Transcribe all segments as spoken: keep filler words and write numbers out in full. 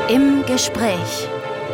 Im Gespräch.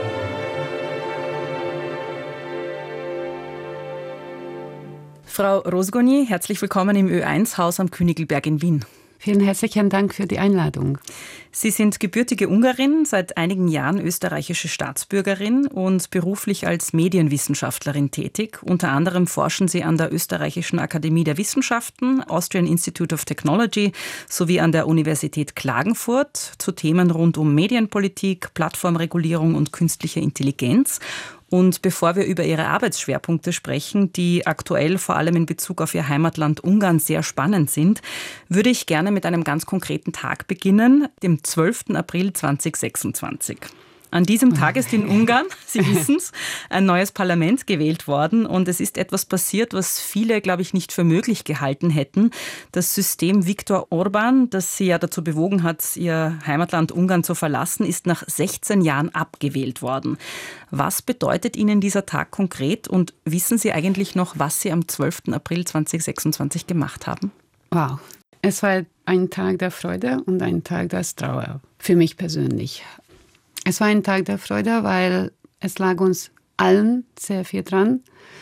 Frau Rozgonyi, herzlich willkommen im Ö eins Haus am Königlberg in Wien. Vielen herzlichen Dank für die Einladung. Sie sind gebürtige Ungarin, seit einigen Jahren österreichische Staatsbürgerin und beruflich als Medienwissenschaftlerin tätig. Unter anderem forschen Sie an der Österreichischen Akademie der Wissenschaften, Austrian Institute of Technology sowie an der Universität Klagenfurt zu Themen rund um Medienpolitik, Plattformregulierung und künstliche Intelligenz. Und bevor wir über Ihre Arbeitsschwerpunkte sprechen, die aktuell vor allem in Bezug auf Ihr Heimatland Ungarn sehr spannend sind, würde ich gerne mit einem ganz konkreten Tag beginnen, dem zwölften April zweitausendsechsundzwanzig. An diesem Tag ist in Ungarn, Sie wissen es, ein neues Parlament gewählt worden und es ist etwas passiert, was viele, glaube ich, nicht für möglich gehalten hätten. Das System Viktor Orbán, das Sie ja dazu bewogen hat, Ihr Heimatland Ungarn zu verlassen, ist nach sechzehn Jahren abgewählt worden. Was bedeutet Ihnen dieser Tag konkret und wissen Sie eigentlich noch, was Sie am zwölften April zweitausendsechsundzwanzig gemacht haben? Wow, es war ein Tag der Freude und ein Tag der Trauer, für mich persönlich. Es war ein Tag der Freude, weil es lag uns allen sehr viel dran,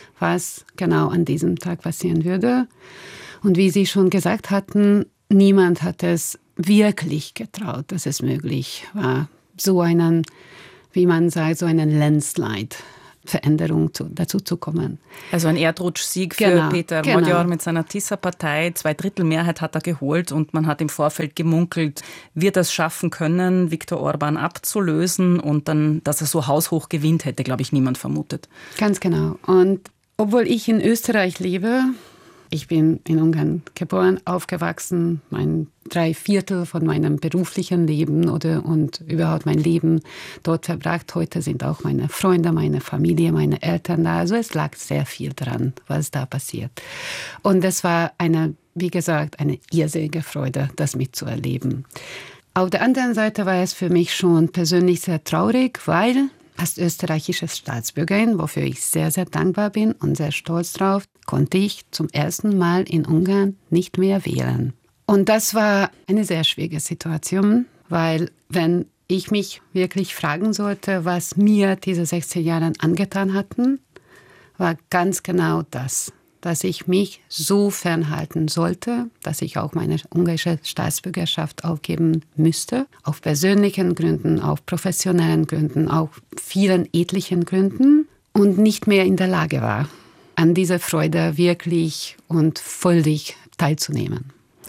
was genau an diesem Tag passieren würde. Und wie Sie schon gesagt hatten, niemand hat es wirklich getraut, dass es möglich war, so einen, wie man sagt, so einen Landslide Veränderung zu, dazu zu kommen. Also ein Erdrutschsieg für genau, Peter genau. Magyar mit seiner Tisa-Partei. Zwei Drittel Mehrheit hat er geholt und man hat im Vorfeld gemunkelt, wird er es schaffen können, Viktor Orbán abzulösen und dann, dass er so haushoch gewinnt, hätte, glaube ich, niemand vermutet. Ganz genau. Und obwohl ich in Österreich lebe, ich bin in Ungarn geboren, aufgewachsen, mein drei Viertel von meinem beruflichen Leben oder und überhaupt mein Leben dort verbracht. Heute sind auch meine Freunde, meine Familie, meine Eltern da. Also es lag sehr viel dran, was da passiert. Und es war eine, wie gesagt, eine irrsinnige Freude, das mitzuerleben. Auf der anderen Seite war es für mich schon persönlich sehr traurig, weil als österreichische Staatsbürgerin, wofür ich sehr, sehr dankbar bin und sehr stolz drauf, konnte ich zum ersten Mal in Ungarn nicht mehr wählen. Und das war eine sehr schwierige Situation, weil wenn ich mich wirklich fragen sollte, was mir diese sechzehn Jahre angetan hatten, war ganz genau das, dass ich mich so fernhalten sollte, dass ich auch meine ungarische Staatsbürgerschaft aufgeben müsste, auf persönlichen Gründen, auf professionellen Gründen, auf vielen etlichen Gründen und nicht mehr in der Lage war, an dieser Freude wirklich und völlig teilzunehmen.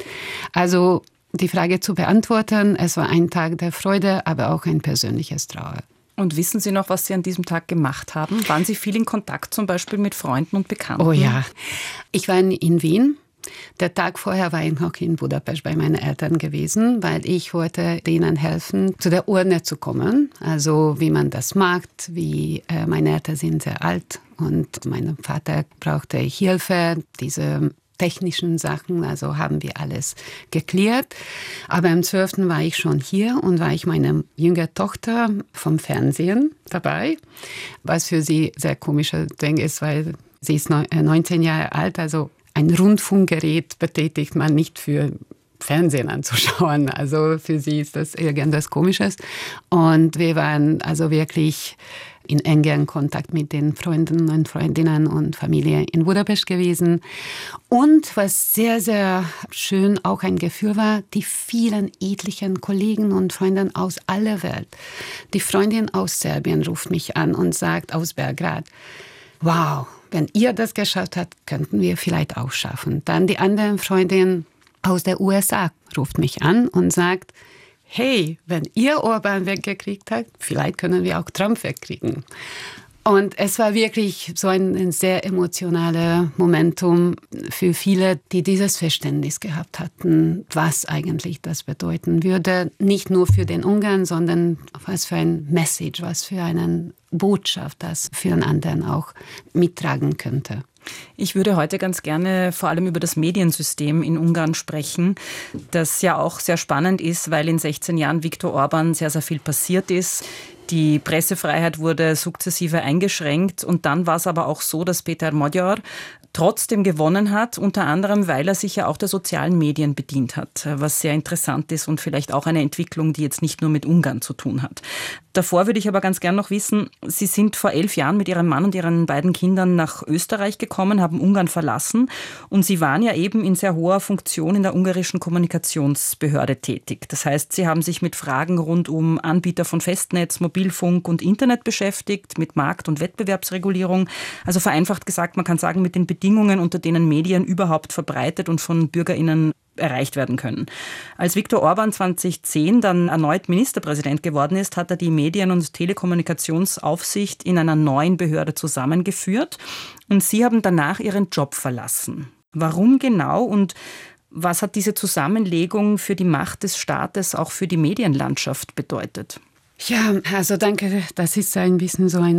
Also die Frage zu beantworten, es war ein Tag der Freude, aber auch ein persönliches Trauer. Und wissen Sie noch, was Sie an diesem Tag gemacht haben? Waren Sie viel in Kontakt zum Beispiel mit Freunden und Bekannten? Oh ja, ich war in Wien. Der Tag vorher war ich noch in Budapest bei meinen Eltern gewesen, weil ich wollte denen helfen, zu der Urne zu kommen. Also wie man das macht, wie äh, meine Eltern sind sehr alt und mein Vater brauchte Hilfe, diese technischen Sachen, also haben wir alles geklärt. Aber am zwölften war ich schon hier und war ich meine jüngere Tochter vom Fernsehen dabei, was für sie sehr komisches Ding ist, weil sie ist neunzehn Jahre alt, also ein Rundfunkgerät betätigt man nicht für Fernsehen anzuschauen. Also für sie ist das irgendwas Komisches. Und wir waren also wirklich in engem Kontakt mit den Freunden und Freundinnen und Familie in Budapest gewesen. Und was sehr, sehr schön auch ein Gefühl war, die vielen etlichen Kollegen und Freunde aus aller Welt. Die Freundin aus Serbien ruft mich an und sagt aus Belgrad, wow, wenn ihr das geschafft habt, könnten wir vielleicht auch schaffen. Dann die andere Freundin aus der U S A ruft mich an und sagt, hey, wenn ihr Orbán weggekriegt habt, vielleicht können wir auch Trump wegkriegen. Und es war wirklich so ein, ein sehr emotionales Momentum für viele, die dieses Verständnis gehabt hatten, was eigentlich das bedeuten würde. Nicht nur für den Ungarn, sondern was für ein Message, was für eine Botschaft das für den anderen auch mittragen könnte. Ich würde heute ganz gerne vor allem über das Mediensystem in Ungarn sprechen, das ja auch sehr spannend ist, weil in sechzehn Jahren Viktor Orbán sehr, sehr viel passiert ist. Die Pressefreiheit wurde sukzessive eingeschränkt und dann war es aber auch so, dass Peter Magyar trotzdem gewonnen hat, unter anderem, weil er sich ja auch der sozialen Medien bedient hat, was sehr interessant ist und vielleicht auch eine Entwicklung, die jetzt nicht nur mit Ungarn zu tun hat. Davor würde ich aber ganz gern noch wissen, Sie sind vor elf Jahren mit Ihrem Mann und Ihren beiden Kindern nach Österreich gekommen, haben Ungarn verlassen und Sie waren ja eben in sehr hoher Funktion in der ungarischen Kommunikationsbehörde tätig. Das heißt, Sie haben sich mit Fragen rund um Anbieter von Festnetz, Mobilfunk und Internet beschäftigt, mit Markt- und Wettbewerbsregulierung. Also vereinfacht gesagt, man kann sagen, mit den Bedingungen, unter denen Medien überhaupt verbreitet und von BürgerInnen erreicht werden können. Als Viktor Orbán zweitausendzehn dann erneut Ministerpräsident geworden ist, hat er die Medien- und Telekommunikationsaufsicht in einer neuen Behörde zusammengeführt und Sie haben danach Ihren Job verlassen. Warum genau und was hat diese Zusammenlegung für die Macht des Staates auch für die Medienlandschaft bedeutet? Ja, also danke, das ist ein bisschen so ein